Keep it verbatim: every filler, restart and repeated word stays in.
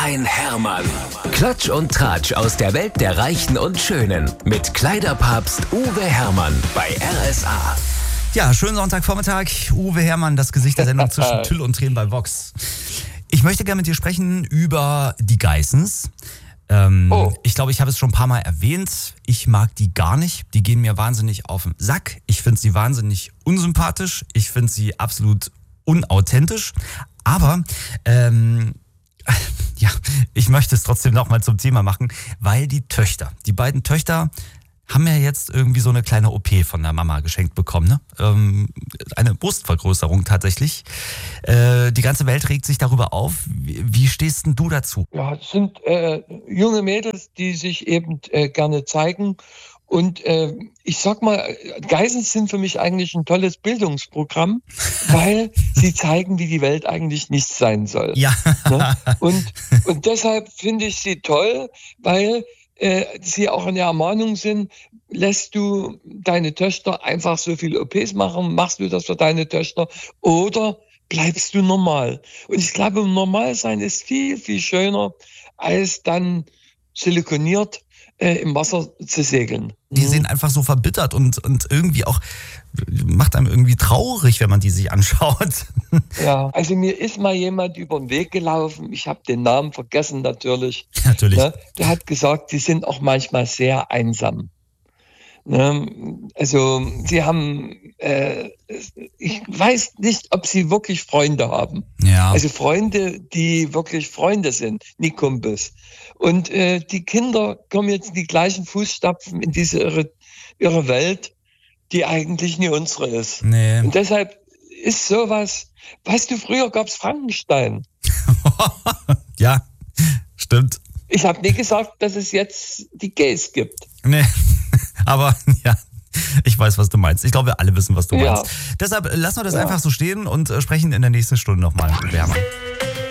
ein Hermann. Klatsch und Tratsch aus der Welt der Reichen und Schönen. Mit Kleiderpapst Uwe Hermann bei R S A. Ja, schönen Sonntagvormittag. Uwe Hermann, das Gesicht der Sendung zwischen Tüll und Tränen bei Vox. Ich möchte gerne mit dir sprechen über die Geissens. Ähm, oh. Ich glaube, ich habe es schon ein paar Mal erwähnt. Ich mag die gar nicht. Die gehen mir wahnsinnig auf den Sack. Ich finde sie wahnsinnig unsympathisch. Ich finde sie absolut unauthentisch. Aber ähm, ja, ich möchte es trotzdem nochmal zum Thema machen, weil die Töchter, die beiden Töchter haben ja jetzt irgendwie so eine kleine O P von der Mama geschenkt bekommen, ne? Ähm, eine Brustvergrößerung tatsächlich. Äh, die ganze Welt regt sich darüber auf. Wie, wie stehst denn du dazu? Ja, es sind äh, junge Mädels, die sich eben äh, gerne zeigen. Und äh, ich sag mal, Geissens sind für mich eigentlich ein tolles Bildungsprogramm, weil sie zeigen, wie die Welt eigentlich nicht sein soll. Ja. Ne? Und, und deshalb finde ich sie toll, weil äh, sie auch eine Ermahnung sind, lässt du deine Töchter einfach so viele O Ps machen, machst du das für deine Töchter oder bleibst du normal? Und ich glaube, normal sein ist viel, viel schöner, als dann silikoniert äh, im Wasser zu segeln. Die sehen einfach so verbittert und, und irgendwie auch, macht einem irgendwie traurig, wenn man die sich anschaut. Ja, also mir ist mal jemand über den Weg gelaufen, ich habe den Namen vergessen natürlich. Natürlich. Ne? Der hat gesagt, die sind auch manchmal sehr einsam. Ne? Also sie haben, äh, ich weiß nicht, ob sie wirklich Freunde haben. Ja. Also Freunde, die wirklich Freunde sind, nicht Kumpels. Und äh, die Kinder kommen jetzt in die gleichen Fußstapfen in diese irre, irre Welt, die eigentlich nie unsere ist. Nee. Und deshalb ist sowas, weißt du, früher gab es Frankenstein. Ja, stimmt. Ich habe nie gesagt, dass es jetzt die Gays gibt. Nee, aber ja, ich weiß, was du meinst. Ich glaube, wir alle wissen, was du Ja. meinst. Deshalb lassen wir das Ja. einfach so stehen und äh, sprechen in der nächsten Stunde nochmal mit Hermann.